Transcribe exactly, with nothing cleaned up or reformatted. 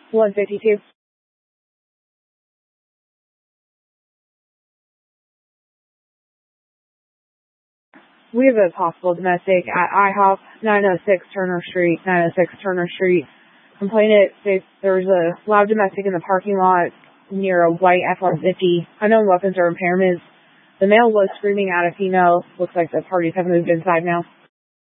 one fifty-two. We have a possible domestic at IHOP, nine oh six Turner Street, nine oh six Turner Street. Complainant states there's a loud domestic in the parking lot near a white F one fifty. Unknown weapons or impairments. The male was screaming at a female. Looks like the parties have moved inside now.